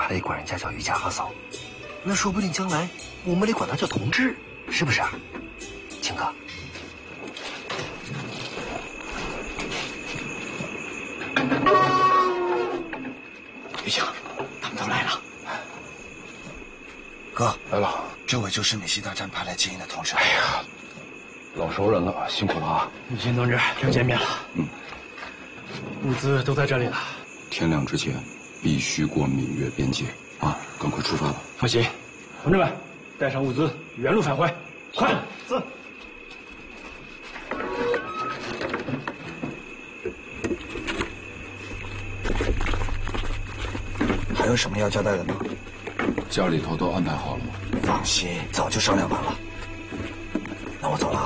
还得管人家叫于家和嫂，那说不定将来我们得管他叫同志，是不是啊？青哥。 于强，他们都来了。 哥， 来了。 这位就是美西大战派来接应的同事。 哎呀，老熟人了，辛苦了啊！ 于新同志，又见面了。物资都在这里了。 天亮之前必须过闽粤边界啊！赶快出发吧。 放心，同志们，带上物资，原路返回。快，走！ 还有什么要交代的吗？ 家里头都安排好了吗？ 放心，早就商量完了。那我走了啊。